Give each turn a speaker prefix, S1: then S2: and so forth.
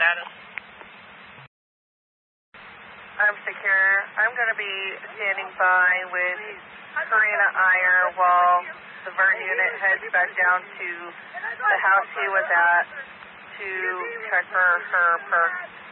S1: status?
S2: I'm secure. I'm going to be standing by with Karina Iyer while the Vern unit heads back down to the house he was at to check for her perks.